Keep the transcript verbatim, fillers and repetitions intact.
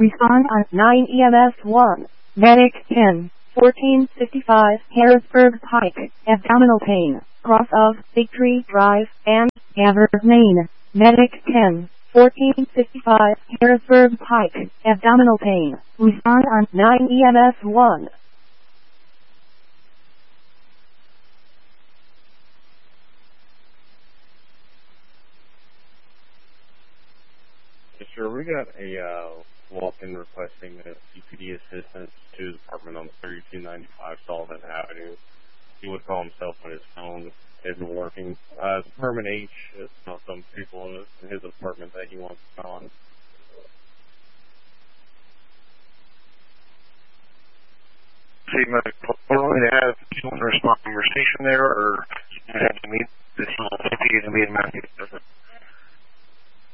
Respond on nine E M S one. Medic ten. fourteen fifty-five Harrisburg Pike. Abdominal pain. Cross of Victory Drive and Gaver, Maine. Medic ten. fourteen fifty-five Harrisburg Pike. Abdominal pain. Respond on nine E M S one. Yes, sir. We got a uh, walk-in requesting a C P D assistance to his apartment on thirty-two ninety-five Sullivan Avenue. He would call himself when his phone isn't working. Uh, it's apartment H. It's not some people in his apartment that he wants to call on. See, my only to have you want to respond to conversation there, or you have to meet this fifty and meet him after.